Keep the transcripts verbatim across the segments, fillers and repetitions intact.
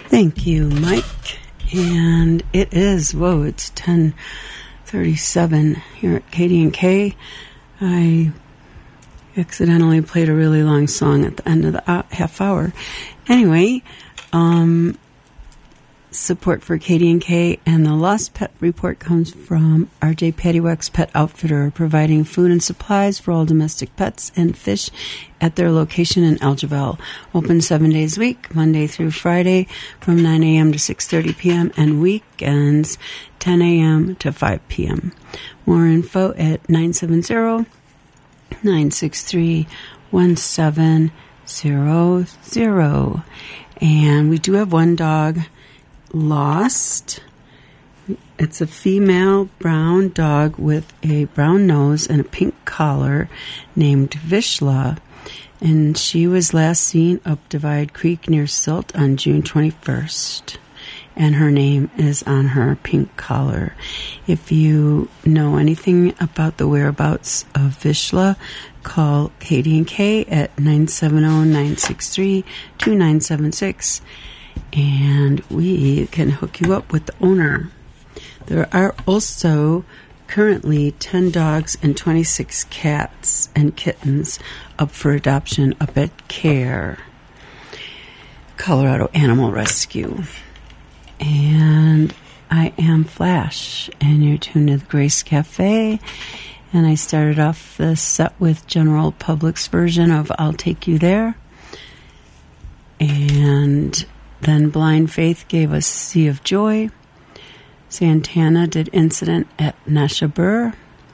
Thank you, Mike. And it is, whoa, it's ten thirty-seven here at K D and K. I accidentally played a really long song at the end of the uh, half hour. Anyway, um, support for K D and K and the Lost Pet Report comes from R J Paddywhack's Pet Outfitter, providing food and supplies for all domestic pets and fish at their location in Algeville. Open seven days a week, Monday through Friday from nine a.m. to six thirty p.m. and weekends ten a.m. to five p.m. More info at nine seven zero, nine six three, one seven zero zero. And we do have one dog lost. It's a female brown dog with a brown nose and a pink collar named Vishla, and she was last seen up Divide Creek near Silt on June twenty-first, and her name is on her pink collar. If you know anything about the whereabouts of Vishla, call K D and K at nine seven zero, nine six three, two nine seven six. And we can hook you up with the owner. There are also currently ten dogs and twenty-six cats and kittens up for adoption up at CARE, Colorado Animal Rescue. And I am Flash, and you're tuned to the Grace Cafe. And I started off the set with General Public's version of I'll Take You There. And then Blind Faith gave us Sea of Joy. Santana did Incident at Nashabur.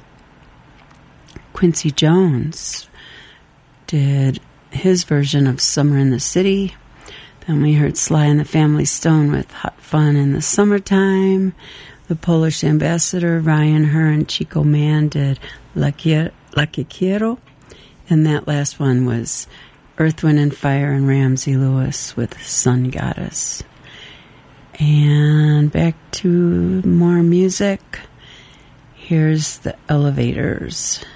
Quincy Jones did his version of Summer in the City. Then we heard Sly and the Family Stone with Hot Fun in the Summertime. The Polish Ambassador, Ryan Her, and Chico Man did La, Quiero, La Que Quiero. And that last one was Earth, Wind, and Fire and Ramsey Lewis with Sun Goddess. And back to more music. Here's the Elevators.